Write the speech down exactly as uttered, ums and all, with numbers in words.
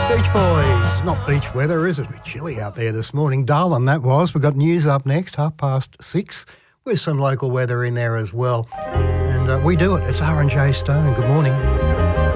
Beach Boys. Not beach weather, is it? It's chilly out there this morning. Darwin, that was. We've got news up next, half past six, with some local weather in there as well. And uh, we do it. It's R and J Stone. Good morning.